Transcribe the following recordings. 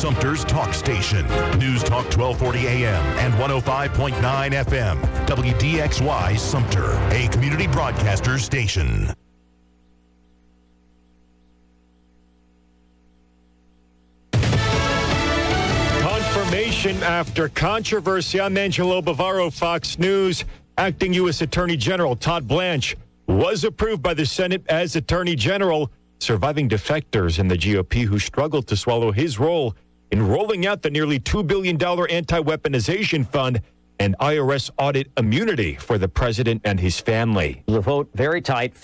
Sumter's talk station. News Talk 1240 AM and 105.9 FM. WDXY Sumter, a community broadcaster station. Confirmation after controversy. I'm Angelo Bavaro, Fox News. Acting U.S. Attorney General Todd Blanche was approved by the Senate as Attorney General, surviving defectors in the GOP who struggled to swallow his role in rolling out the nearly $2 billion anti-weaponization fund and IRS audit immunity for the president and his family. The vote very tight,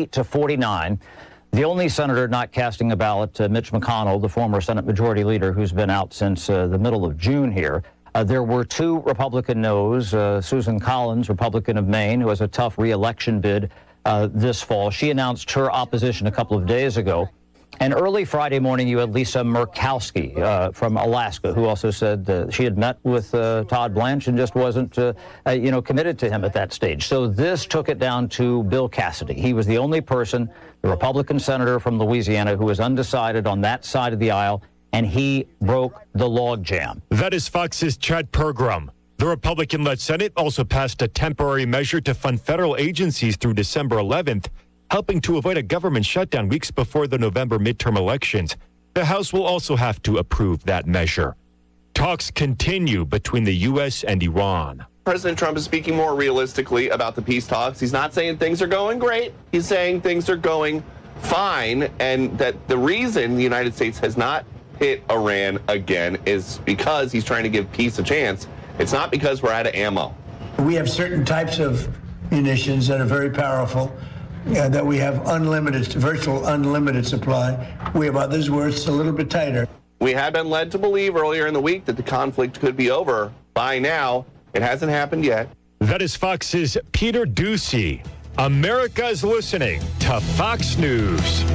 50-49. The only senator not casting a ballot, Mitch McConnell, the former Senate Majority Leader who's been out since the middle of June here. There were two Republican noes. Susan Collins, Republican of Maine, who has a tough re-election bid this fall. She announced her opposition a couple of days ago. And early Friday morning, you had Lisa Murkowski from Alaska, who also said she had met with Todd Blanche and just wasn't, committed to him at that stage. So this took it down to Bill Cassidy. He was the only person, the Republican senator from Louisiana, who was undecided on that side of the aisle, and he broke the logjam. That is Fox's Chad Pergram. The Republican-led Senate also passed a temporary measure to fund federal agencies through December 11th, helping to avoid a government shutdown weeks before the November midterm elections. The House will also have to approve that measure. Talks continue between the U.S. and Iran. President Trump is speaking more realistically about the peace talks. He's not saying things are going great. He's saying things are going fine, and that the reason the United States has not hit Iran again is because he's trying to give peace a chance. It's not because we're out of ammo. We have certain types of munitions that are very powerful, that we have virtual unlimited supply. We have others where it's a little bit tighter. We had been led to believe earlier in the week that the conflict could be over by now. It hasn't happened yet. That is Fox's Peter Doocy. America's listening to Fox News.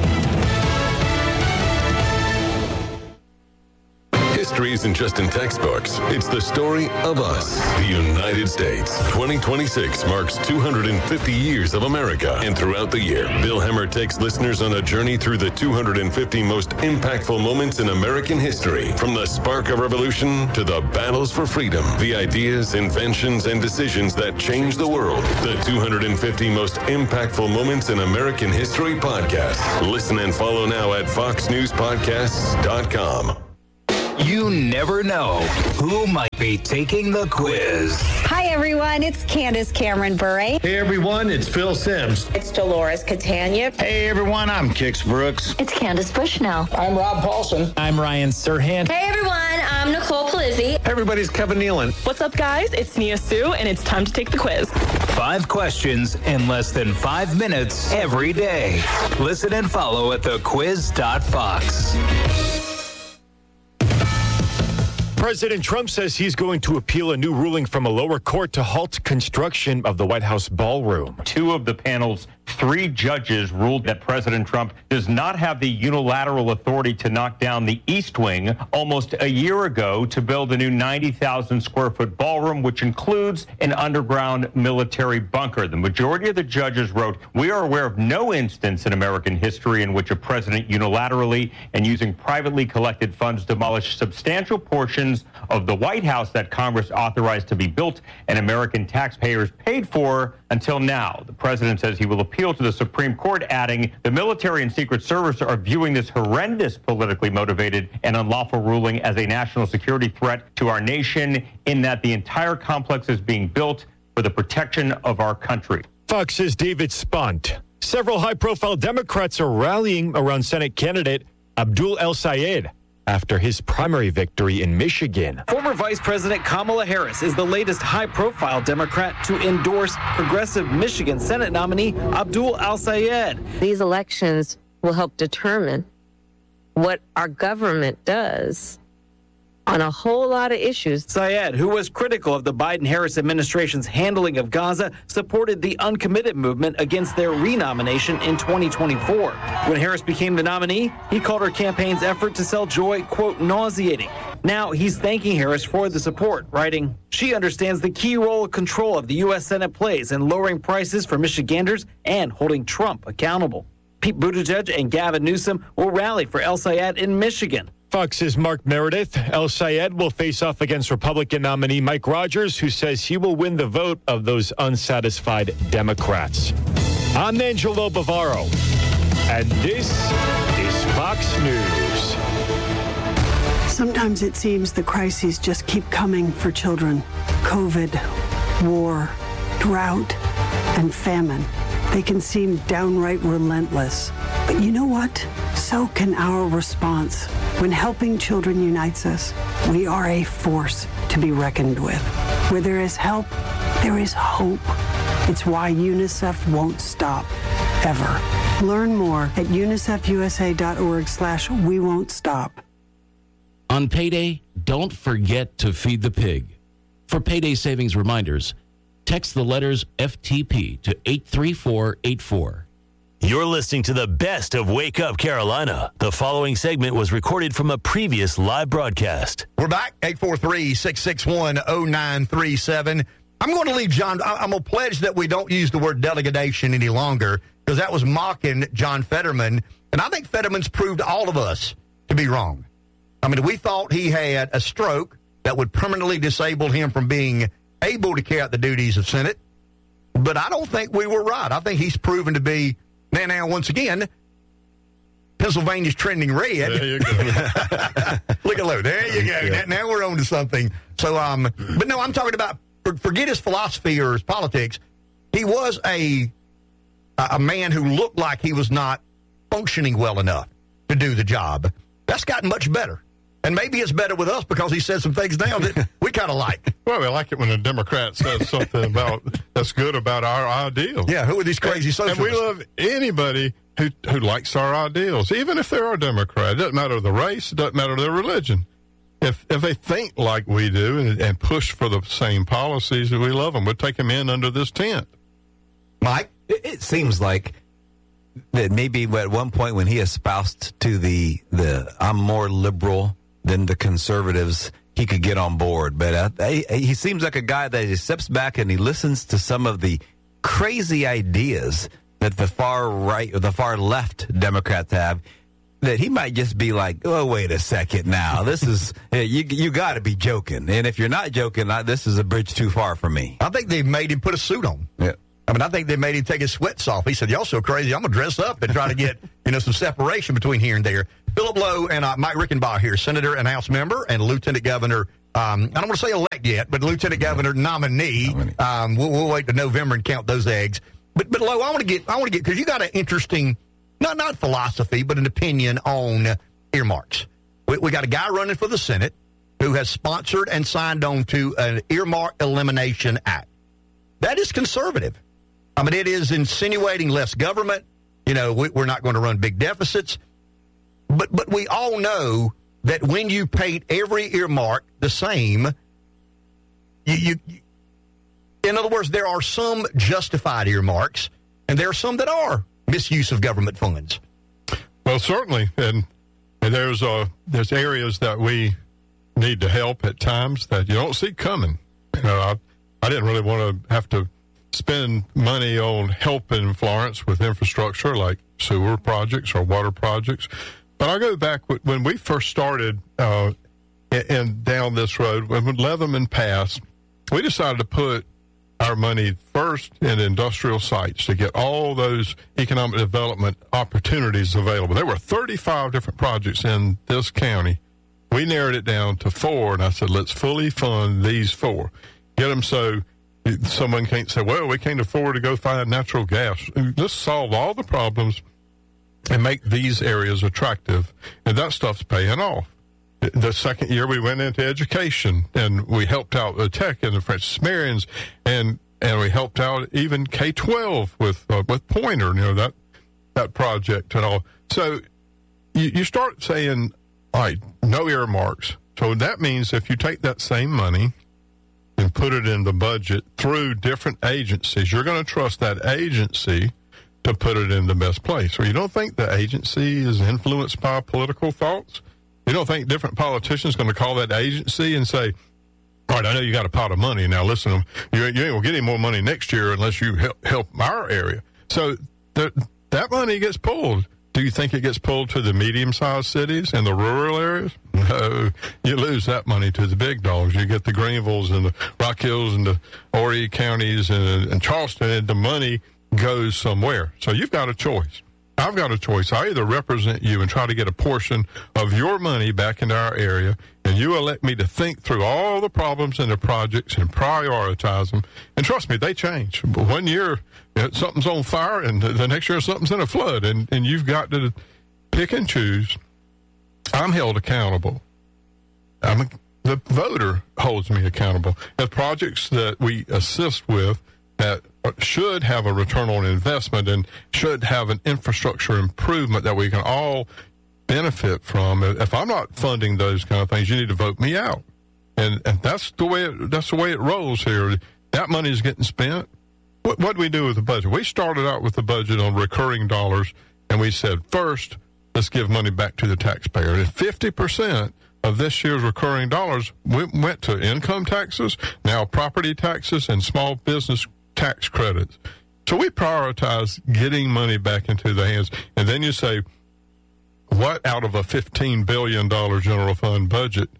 History isn't just in textbooks. It's the story of us, the United States. 2026 marks 250 years of America. And throughout the year, Bill Hemmer takes listeners on a journey through the 250 most impactful moments in American history. From the spark of revolution to the battles for freedom, the ideas, inventions, and decisions that changed the world. The 250 most impactful moments in American history podcast. Listen and follow now at foxnewspodcasts.com. You never know who might be taking the quiz. Hi, everyone. It's Candace Cameron Bure. Hey, everyone. It's Phil Sims. It's Dolores Catania. Hey, everyone. I'm Kix Brooks. It's Candace Bushnell. I'm Rob Paulson. I'm Ryan Serhant. Hey, everyone. I'm Nicole Palizzi. Hey, everybody's Kevin Nealon. What's up, guys? It's Nia Sue, and it's time to take the quiz. 5 questions in less than 5 minutes every day. Listen and follow at thequiz.fox. President Trump says he's going to appeal a new ruling from a lower court to halt construction of the White House ballroom. 2 of the panel's 3 judges ruled that President Trump does not have the unilateral authority to knock down the East Wing almost a year ago to build a new 90,000 square foot ballroom, which includes an underground military bunker. The majority of the judges wrote, "We are aware of no instance in American history in which a president unilaterally and using privately collected funds demolished substantial portions of the White House that Congress authorized to be built and American taxpayers paid for until now." The president says he will appeal to the Supreme Court, adding, "The military and Secret Service are viewing this horrendous politically motivated and unlawful ruling as a national security threat to our nation in that the entire complex is being built for the protection of our country." Fox's David Spunt. Several high-profile Democrats are rallying around Senate candidate Abdul El-Sayed after his primary victory in Michigan. Former Vice President Kamala Harris is the latest high-profile Democrat to endorse progressive Michigan Senate nominee Abdul El-Sayed. These elections will help determine what our government does on a whole lot of issues. Sayed, who was critical of the Biden-Harris administration's handling of Gaza, supported the uncommitted movement against their renomination in 2024. When Harris became the nominee, he called her campaign's effort to sell joy, quote, nauseating. Now he's thanking Harris for the support, writing, "She understands the key role of control of the U.S. Senate plays in lowering prices for Michiganders and holding Trump accountable." Pete Buttigieg and Gavin Newsom will rally for El-Sayed in Michigan. Fox's Mark Meredith. El Sayed will face off against Republican nominee Mike Rogers, who says he will win the vote of those unsatisfied Democrats. I'm Angelo Bavaro, and this is Fox News. Sometimes it seems the crises just keep coming for children. COVID, war, drought, and famine. They can seem downright relentless. But you know what? So can our response. When helping children unites us, we are a force to be reckoned with. Where there is help, there is hope. It's why UNICEF won't stop, ever. Learn more at unicefusa.org/we won't stop. On payday, don't forget to feed the pig. For payday savings reminders, text the letters FTP to 83484. You're listening to the best of Wake Up Carolina. The following segment was recorded from a previous live broadcast. We're back, 843-661-0937. I'm going to leave John. I'm going to pledge that we don't use the word delegation any longer because that was mocking John Fetterman. And I think Fetterman's proved all of us to be wrong. I mean, we thought he had a stroke that would permanently disable him from being able to carry out the duties of Senate. But I don't think we were right. I think he's proven to be, now once again, Pennsylvania's trending red. There you go. Look at Lou. There you go. Now we're on to something. So, but no, I'm talking about, forget his philosophy or his politics. He was a man who looked like he was not functioning well enough to do the job. That's gotten much better. And maybe it's better with us because he said some things now that we kind of like. Well, we like it when a Democrat says something that's good about our ideals. Yeah, who are these crazy socialists? And we love anybody who likes our ideals, even if they're a Democrat. It doesn't matter the race. It doesn't matter their religion. If they think like we do and push for the same policies, we love them. We'll take them in under this tent. Mike? It seems like that maybe at one point when he espoused to the I'm more liberal than the conservatives, he could get on board. But he seems like a guy that he steps back and he listens to some of the crazy ideas that the far right or the far left Democrats have, that he might just be like, oh, wait a second now. This is, you got to be joking. And if you're not joking, this is a bridge too far for me. I think they've made him put a suit on. Yeah. I mean, I think they made him take his sweats off. He said, y'all so crazy, I'm going to dress up and try to get, some separation between here and there. Philip Lowe and Mike Rickenbach here, Senator and House member and Lieutenant Governor, I don't want to say elect yet, but Lieutenant Governor nominee. We'll wait to November and count those eggs. But Lowe, I want to get, because you got an interesting, not philosophy, but an opinion on earmarks. We got a guy running for the Senate who has sponsored and signed on to an Earmark Elimination Act. That is conservative. I mean, it is insinuating less government. We're not going to run big deficits. But we all know that when you paint every earmark the same, in other words, there are some justified earmarks, and there are some that are misuse of government funds. Well, certainly, and there's areas that we need to help at times that you don't see coming. I didn't really want to have to spend money on helping Florence with infrastructure like sewer projects or water projects. But I go back when we first started down this road, when Leatherman passed, we decided to put our money first in industrial sites to get all those economic development opportunities available. There were 35 different projects in this county. We narrowed it down to 4, and I said, let's fully fund these 4. Get them so someone can't say, well, we can't afford to go find natural gas. Let's solve all the problems and make these areas attractive. And that stuff's paying off. The second year we went into education, and we helped out the tech and the Francis Marians, and we helped out even K-12 with Pointer, that project and all. So you start saying, all right, no earmarks. So that means if you take that same money and put it in the budget through different agencies, you're going to trust that agency to put it in the best place. Or you don't think the agency is influenced by political thoughts? You don't think different politicians going to call that agency and say, all right, I know you got a pot of money. Now, listen, you ain't going to get any more money next year unless you help our area. So that money gets pulled Do you think it gets pulled to the medium-sized cities and the rural areas? No. You lose that money to the big dogs. You get the Greenvilles and the Rock Hills and the Horry counties and Charleston, and the money goes somewhere. So you've got a choice. I've got a choice. I either represent you and try to get a portion of your money back into our area, and you elect me to think through all the problems and the projects and prioritize them. And trust me, they change. But 1 year, something's on fire, and the next year something's in a flood, and you've got to pick and choose. I'm held accountable. The voter holds me accountable. The projects that we assist with that should have a return on investment and should have an infrastructure improvement that we can all benefit from. If I'm not funding those kind of things, you need to vote me out. And that's the way it rolls here. That money is getting spent. What do we do with the budget? We started out with the budget on recurring dollars, and we said, first, let's give money back to the taxpayer. And 50% of this year's recurring dollars went to income taxes, now property taxes, and small business tax credits. So we prioritize getting money back into the hands. And then you say, what out of a $15 billion general fund budget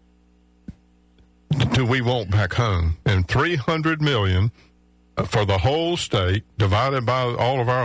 do we want back home? And $300 million for the whole state, divided by all of our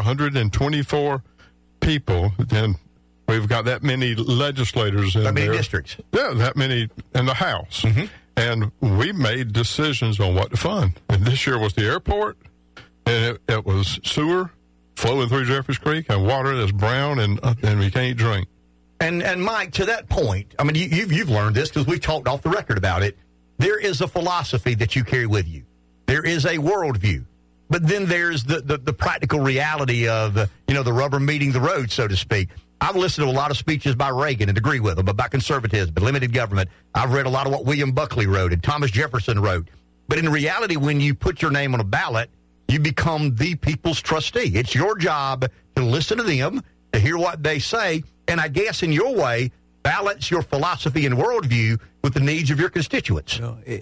124 people, then we've got that many legislators in there. That many districts. Yeah, that many in the House. Mm-hmm. And we made decisions on what to fund. And this year was the airport, and it was sewer flowing through Jeffers Creek and water that's brown and we can't drink. And Mike, to that point, I mean, you've learned this because we've talked off the record about it. There is a philosophy that you carry with you. There is a worldview. But then there's the practical reality of, the rubber meeting the road, so to speak. I've listened to a lot of speeches by Reagan and agree with them about conservatism, but limited government. I've read a lot of what William Buckley wrote and Thomas Jefferson wrote. But in reality, when you put your name on a ballot, you become the people's trustee. It's your job to listen to them, to hear what they say, and I guess in your way, balance your philosophy and worldview with the needs of your constituents.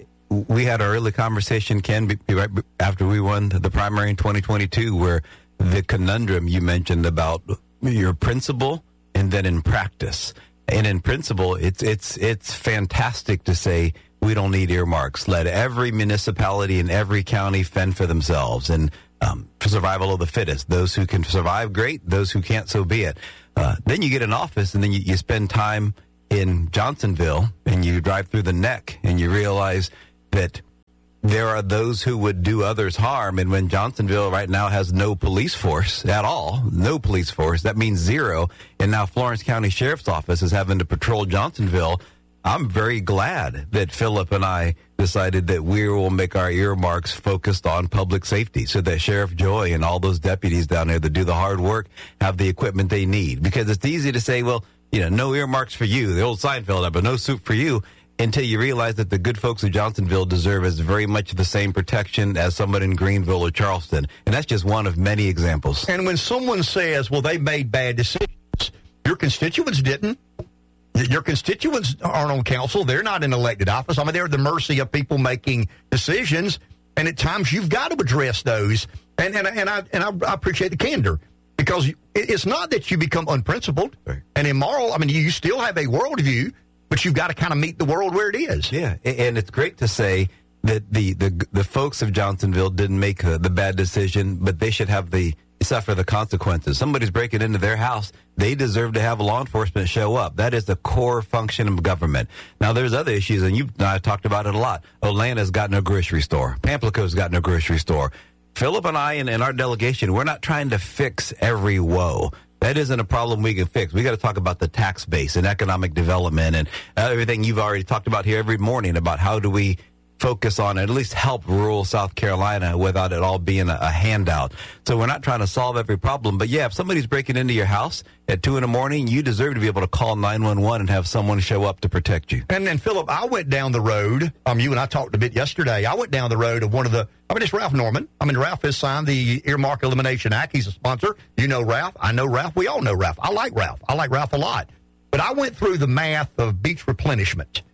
We had our early conversation, Ken, right after we won the primary in 2022, where the conundrum you mentioned about your principle and then in practice. And in principle, it's fantastic to say we don't need earmarks. Let every municipality and every county fend for themselves. And for survival of the fittest. Those who can survive, great. Those who can't, so be it. Then you get in office, and then you spend time in Johnsonville, and you drive through the neck, and you realize that there are those who would do others harm. And when Johnsonville right now has no police force at all, no police force, that means zero. And now Florence County Sheriff's Office is having to patrol Johnsonville. I'm very glad that Philip and I decided that we will make our earmarks focused on public safety so that Sheriff Joy and all those deputies down there that do the hard work have the equipment they need. Because it's easy to say, well, no earmarks for you, the old Seinfeld, but no soup for you, until you realize that the good folks of Johnsonville deserve as very much the same protection as someone in Greenville or Charleston. And that's just one of many examples. And when someone says, well, they made bad decisions, your constituents didn't. Your constituents aren't on council. They're not in elected office. I mean, they're at the mercy of people making decisions. And at times you've got to address those. And I appreciate the candor, because it's not that you become unprincipled and immoral. I mean, you still have a worldview, but you've got to kind of meet the world where it is. Yeah, and it's great to say that the folks of Johnsonville didn't make the bad decision, but they should have suffer the consequences. Somebody's breaking into their house. They deserve to have law enforcement show up. That is the core function of government. Now, there's other issues, and you and I talked about it a lot. Atlanta's got no grocery store. Pamplico's got no grocery store. Philip and I and our delegation, we're not trying to fix every woe. That isn't a problem we can fix. We got to talk about the tax base and economic development and everything you've already talked about here every morning about how do we focus on at least help rural South Carolina without it all being a handout. So we're not trying to solve every problem. But, yeah, if somebody's breaking into your house at 2 a.m, you deserve to be able to call 911 and have someone show up to protect you. And then, Philip, I went down the road. You and I talked a bit yesterday. I went down the road of it's Ralph Norman. Ralph has signed the Earmark Elimination Act. He's a sponsor. You know Ralph. I know Ralph. We all know Ralph. I like Ralph. I like Ralph a lot. But I went through the math of beach replenishment.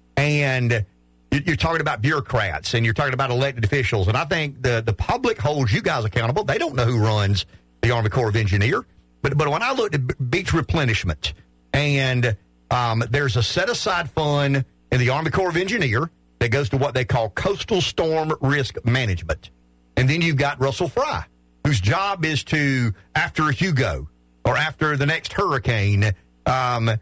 And you're talking about bureaucrats and you're talking about elected officials. And I think the public holds you guys accountable. They don't know who runs the Army Corps of Engineers. But when I looked at beach replenishment, and there's a set-aside fund in the Army Corps of Engineers that goes to what they call coastal storm risk management. And then you've got Russell Fry, whose job is to, after Hugo or after the next hurricane, Horry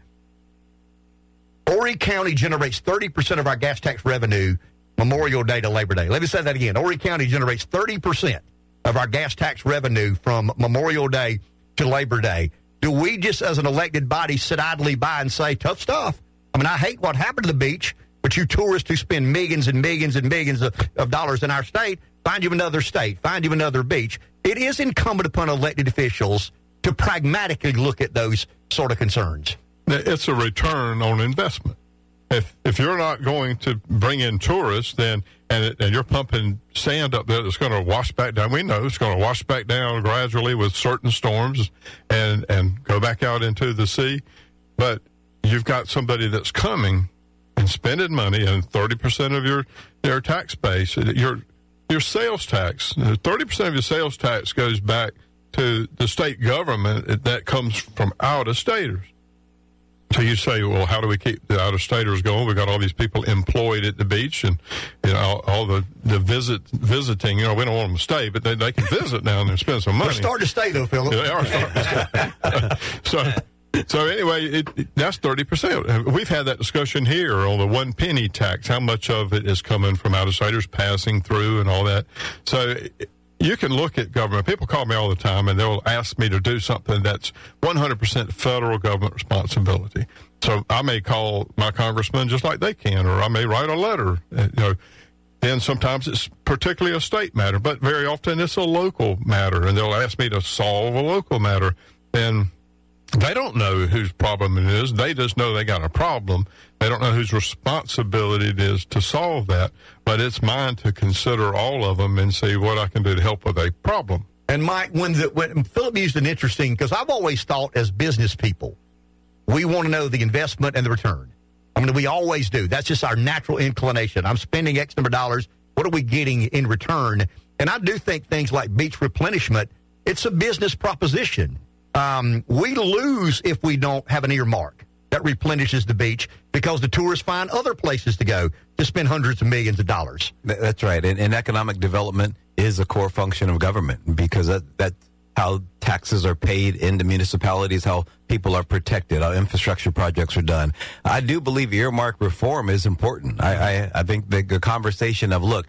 County generates 30% of our gas tax revenue Memorial Day to Labor Day. Let me say that again. Horry County generates 30% of our gas tax revenue from Memorial Day to Labor Day. Do we just, as an elected body, sit idly by and say, tough stuff? I mean, I hate what happened to the beach, but you tourists who spend millions and millions and millions of dollars in our state, find you another state, find you another beach. It is incumbent upon elected officials to pragmatically look at those sort of concerns. It's a return on investment. If you're not going to bring in tourists, then and you're pumping sand up there that's going to wash back down. We know it's going to wash back down gradually with certain storms and go back out into the sea. But you've got somebody that's coming and spending money, and 30% of your tax base, your sales tax, 30% of your sales tax goes back to the state government that comes from out-of-staters. So you say, well, how do we keep the out-of-staters going? We've got all these people employed at the beach, and all the visiting. We don't want them to stay, but they can visit down there and spend some money. They're starting to stay, though, Philip. Yeah, they are starting to stay. So anyway, that's 30%. We've had that discussion here on the 1 penny tax, how much of it is coming from out-of-staters passing through and all that. So you can look at government. People call me all the time, and they'll ask me to do something that's 100% federal government responsibility. So I may call my congressman just like they can, or I may write a letter. Then sometimes it's particularly a state matter, but very often it's a local matter, and they'll ask me to solve a local matter. And they don't know whose problem it is. They just know they got a problem. They don't know whose responsibility it is to solve that. But it's mine to consider all of them and see what I can do to help with a problem. And Mike, when Philip used an interesting, because I've always thought as business people, we want to know the investment and the return. I mean, we always do. That's just our natural inclination. I'm spending X number of dollars. What are we getting in return? And I do think things like beach replenishment, it's a business proposition. We lose if we don't have an earmark that replenishes the beach because the tourists find other places to go to spend hundreds of millions of dollars. That's right. And economic development is a core function of government because that's how taxes are paid into municipalities, how people are protected, how infrastructure projects are done. I do believe earmark reform is important. I think the conversation of, look,